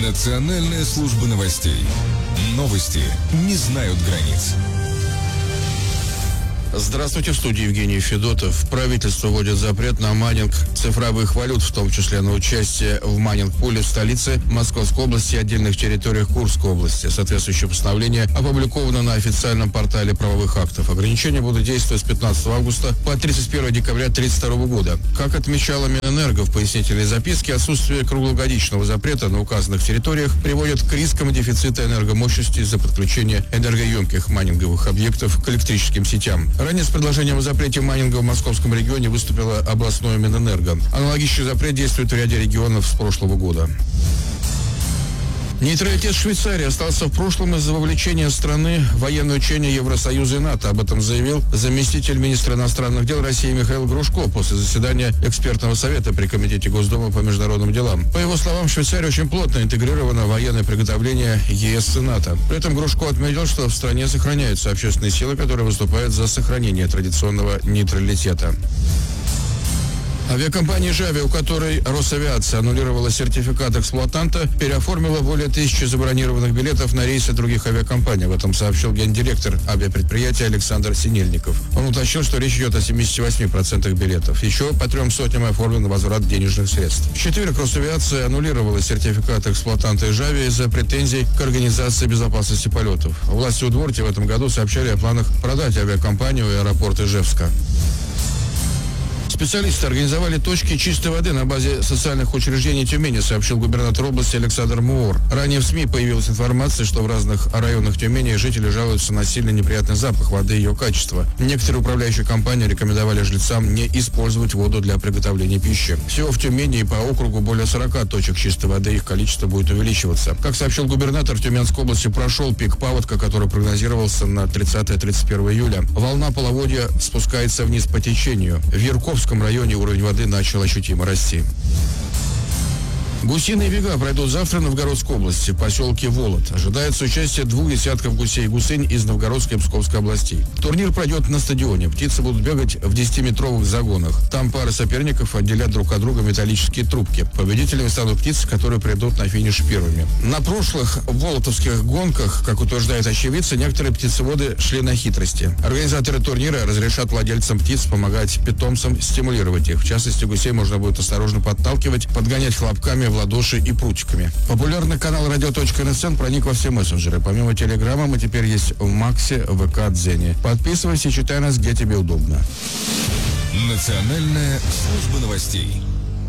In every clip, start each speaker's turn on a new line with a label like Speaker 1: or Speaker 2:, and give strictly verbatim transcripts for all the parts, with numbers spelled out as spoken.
Speaker 1: Национальная служба новостей. Новости не знают границ.
Speaker 2: Здравствуйте, в студии Евгений Федотов. Правительство вводит запрет на майнинг цифровых валют, в том числе на участие в майнинг-пуле в столице Московской области и отдельных территориях Курской области. Соответствующее постановление опубликовано на официальном портале правовых актов. Ограничения будут действовать с пятнадцатого августа по тридцать первое декабря две тысячи тридцать второго года. Как отмечала Минэнерго в пояснительной записке, отсутствие круглогодичного запрета на указанных территориях приводит к рискам дефицита энергомощности из-за подключения энергоемких майнинговых объектов к электрическим сетям. Ранее с предложением о запрете майнинга в московском регионе выступила областное Минэнерго. Аналогичный запрет действует в ряде регионов с прошлого года. Нейтралитет Швейцарии остался в прошлом из-за вовлечения страны в военные учения Евросоюза и НАТО. Об этом заявил заместитель министра иностранных дел России Михаил Грушко после заседания экспертного совета при Комитете Госдумы по международным делам. По его словам, Швейцария очень плотно интегрирована в военное приготовление ЕС и НАТО. При этом Грушко отметил, что в стране сохраняются общественные силы, которые выступают за сохранение традиционного нейтралитета. Авиакомпания «Жави», у которой Росавиация аннулировала сертификат эксплуатанта, переоформила более тысячи забронированных билетов на рейсы других авиакомпаний. Об этом сообщил гендиректор авиапредприятия Александр Синельников. Он уточнил, что речь идет о семидесяти восьми процентах билетов. Еще по трем сотням оформлен возврат денежных средств. В четверг Росавиация аннулировала сертификат эксплуатанта «Жави» из-за претензий к организации безопасности полетов. Власти Удмуртии в этом году сообщали о планах продать авиакомпанию и аэропорт Ижевска. Специалисты организовали точки чистой воды на базе социальных учреждений Тюмени, сообщил губернатор области Александр Муур. Ранее в СМИ появилась информация, что в разных районах Тюмени жители жалуются на сильно неприятный запах воды и ее качество. Некоторые управляющие компании рекомендовали жильцам не использовать воду для приготовления пищи. Всего в Тюмени и по округу более сорока точек чистой воды, их количество будет увеличиваться. Как сообщил губернатор, в Тюменской области прошел пик паводка, который прогнозировался на тридцатое — тридцать первое июля. Волна половодья спускается вниз по течению. В Ярковском В районе уровень воды начал ощутимо расти. Гусиные бега пройдут завтра в Новгородской области, в поселке Волод. Ожидается участие двух десятков гусей и гусынь из Новгородской и Псковской областей. Турнир пройдет на стадионе. Птицы будут бегать в десятиметровых загонах. Там пары соперников отделят друг от друга металлические трубки. Победителями станут птицы, которые придут на финиш первыми. На прошлых волотовских гонках, как утверждают очевидцы, некоторые птицеводы шли на хитрости. Организаторы турнира разрешат владельцам птиц помогать питомцам стимулировать их. В частности, гусей можно будет осторожно подталкивать, подгонять хлопками в ладоши и прутиками. Популярный канал радио.нсн проник во все мессенджеры. Помимо Телеграма мы теперь есть в Максе, ВК, Дзене. Подписывайся и читай нас, где тебе удобно.
Speaker 1: Национальная служба новостей.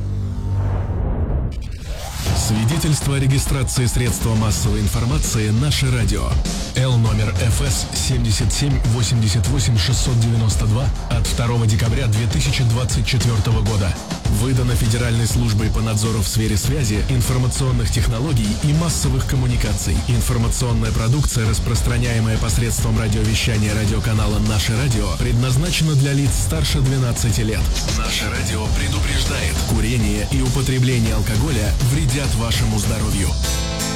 Speaker 3: Свидетельство о регистрации средства массовой информации «Наше радио». Л номер эф эс семьдесят семь восемьдесят восемь шестьсот девяносто два от второго декабря две тысячи двадцать четвёртого года. Выдано Федеральной службой по надзору в сфере связи, информационных технологий и массовых коммуникаций. Информационная продукция, распространяемая посредством радиовещания радиоканала «Наше радио», предназначена для лиц старше двенадцати лет. «Наше радио» предупреждает: курение и употребление алкоголя вредят вашему здоровью.